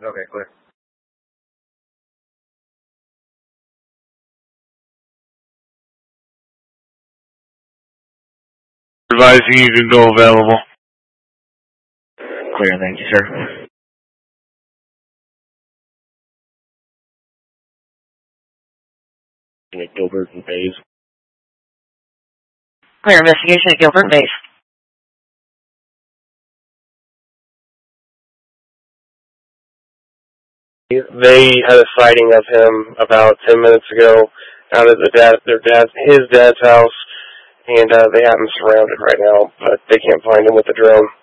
Okay, clear. Advising you can go available. Clear, thank you, sir. Gilbert and Bays. Clear investigation at Gilbert and Bays. They had a sighting of him about 10 minutes ago out at his dad's house, and they have him surrounded right now, but they can't find him with the drone.